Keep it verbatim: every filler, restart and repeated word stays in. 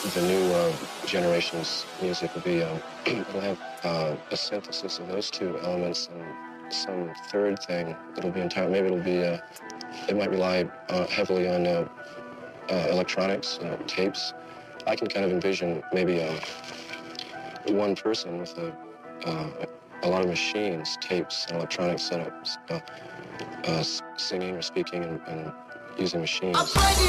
the new uh, generation's music will be, um, it'll have uh, a synthesis of those two elements and some third thing that'll be entire. Maybe it'll be, uh, it might rely uh, heavily on uh, uh, electronics, uh, tapes. I can kind of envision maybe uh, one person with a, uh, a lot of machines, tapes, and electronic setups, uh, uh, singing or speaking and, and using machines.